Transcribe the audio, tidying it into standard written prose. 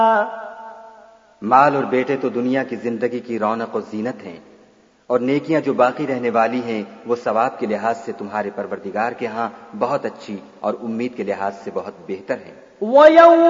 माल और बेटे तो दुनिया की जिंदगी की रौनक और जीनत हैं, और नेकियां जो बाकी रहने वाली हैं वो सवाब के लिहाज से तुम्हारे परवरदिगार के यहाँ बहुत अच्छी और उम्मीद के लिहाज से बहुत बेहतर हैं।